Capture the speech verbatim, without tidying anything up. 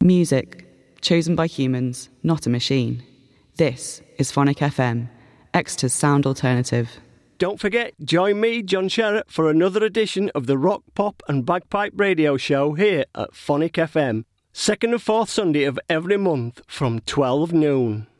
Music, chosen by humans, not a machine. This is Phonic F M, Exeter's sound alternative. Don't forget, join me, John Sherratt, for another edition of the Rock, Pop and Bagpipe Radio Show here at Phonic F M. Second and fourth Sunday of every month from twelve noon.